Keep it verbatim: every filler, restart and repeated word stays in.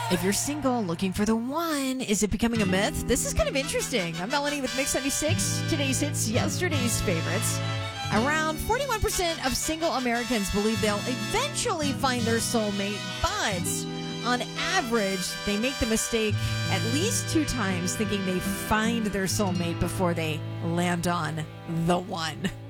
If you're single, looking for the one, is it becoming a myth? This is kind of interesting. I'm Melanie with Mix seventy-six. Today's hits, yesterday's favorites. Around forty-one percent of single Americans believe they'll eventually find their soulmate, but on average, they make the mistake at least two times thinking they find their soulmate before they land on the one.